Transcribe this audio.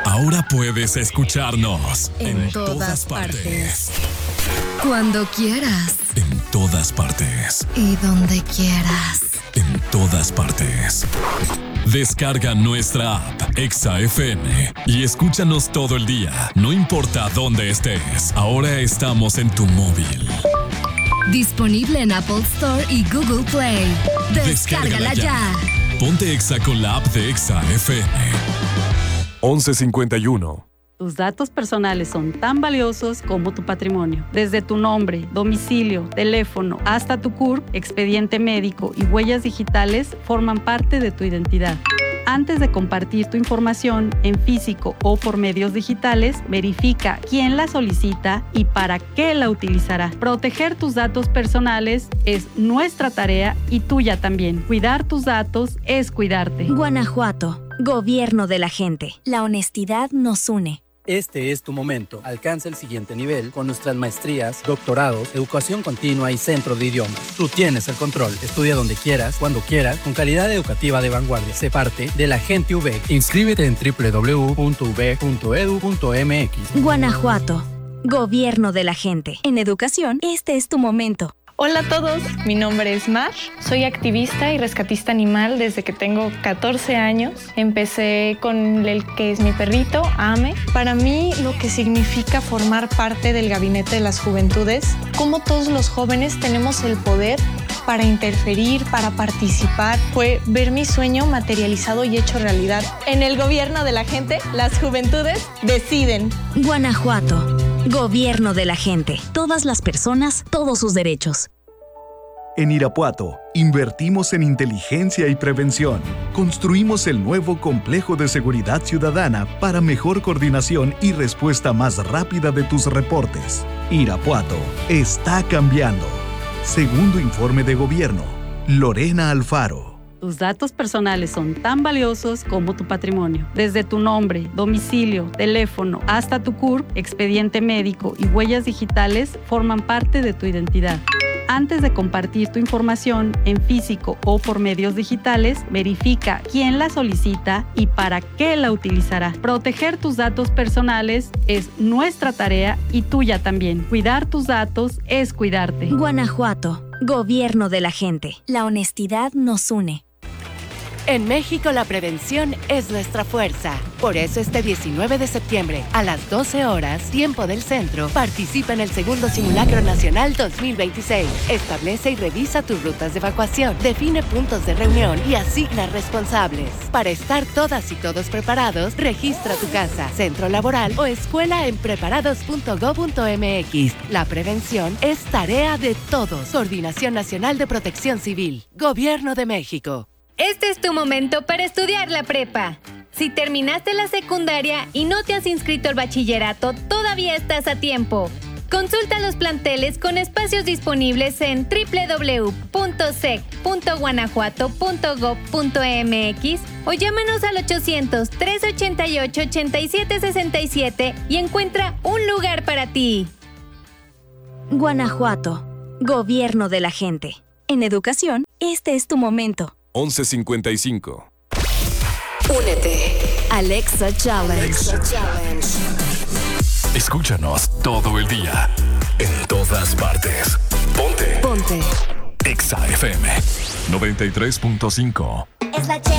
Ahora puedes escucharnos en todas partes. Cuando quieras. En todas partes. Y donde quieras. En todas partes. Descarga nuestra app Exa FM y escúchanos todo el día, no importa dónde estés. Ahora estamos en tu móvil. Disponible en Apple Store y Google Play. Descárgala ya. Ponte Exa con la app de Exa FM. 1151. Tus datos personales son tan valiosos como tu patrimonio. Desde tu nombre, domicilio, teléfono, hasta tu CURP, expediente médico y huellas digitales forman parte de tu identidad. Antes de compartir tu información en físico o por medios digitales, verifica quién la solicita y para qué la utilizará. Proteger tus datos personales es nuestra tarea y tuya también. Cuidar tus datos es cuidarte. Guanajuato, Gobierno de la gente. La honestidad nos une. Este es tu momento. Alcanza el siguiente nivel con nuestras maestrías, doctorados, educación continua y centro de idiomas. Tú tienes el control. Estudia donde quieras, cuando quieras, con calidad educativa de vanguardia. Sé parte de la gente UVEC. Inscríbete en www.uvec.edu.mx. Guanajuato, Gobierno de la gente. En educación, este es tu momento. Hola a todos, mi nombre es Mar, soy activista y rescatista animal desde que tengo 14 años. Empecé con el que es mi perrito, Ame. Para mí lo que significa formar parte del Gabinete de las Juventudes, cómo todos los jóvenes tenemos el poder para interferir, para participar, fue ver mi sueño materializado y hecho realidad. En el gobierno de la gente, las juventudes deciden. Guanajuato, Gobierno de la gente. Todas las personas, todos sus derechos. En Irapuato, invertimos en inteligencia y prevención. Construimos el nuevo complejo de seguridad ciudadana para mejor coordinación y respuesta más rápida de tus reportes. Irapuato está cambiando. Segundo informe de gobierno. Lorena Alfaro. Tus datos personales son tan valiosos como tu patrimonio. Desde tu nombre, domicilio, teléfono, hasta tu CURP, expediente médico y huellas digitales forman parte de tu identidad. Antes de compartir tu información en físico o por medios digitales, verifica quién la solicita y para qué la utilizará. Proteger tus datos personales es nuestra tarea y tuya también. Cuidar tus datos es cuidarte. Guanajuato, Gobierno de la gente. La honestidad nos une. En México la prevención es nuestra fuerza. Por eso este 19 de septiembre, a las 12 horas, tiempo del centro, participa en el segundo Simulacro Nacional 2026. Establece y revisa tus rutas de evacuación, define puntos de reunión y asigna responsables. Para estar todas y todos preparados, registra tu casa, centro laboral o escuela en preparados.go.mx. La prevención es tarea de todos. Coordinación Nacional de Protección Civil. Gobierno de México. Este es tu momento para estudiar la prepa. Si terminaste la secundaria y no te has inscrito al bachillerato, todavía estás a tiempo. Consulta los planteles con espacios disponibles en www.sec.guanajuato.gov.mx o llámanos al 800-388-8767 y encuentra un lugar para ti. Guanajuato, Gobierno de la gente. En educación, este es tu momento. 1155. Únete. Alexa Challenge. Escúchanos todo el día, en todas partes. Ponte Ponte Exa FM 93.5.